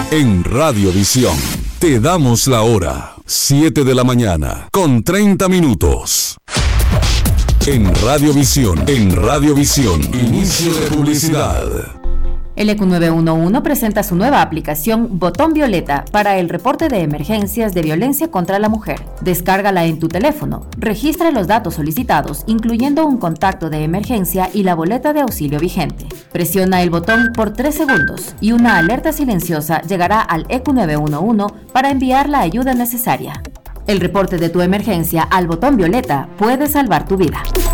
En Radiovisión te damos la hora, 7 de la mañana, con 30 minutos. En Radiovisión, inicio de publicidad. El EQ 911 presenta su nueva aplicación Botón Violeta para el reporte de emergencias de violencia contra la mujer. Descárgala en tu teléfono, registra los datos solicitados, incluyendo un contacto de emergencia y la boleta de auxilio vigente. Presiona el botón por 3 segundos y una alerta silenciosa llegará al EQ 911 para enviar la ayuda necesaria. El reporte de tu emergencia al Botón Violeta puede salvar tu vida.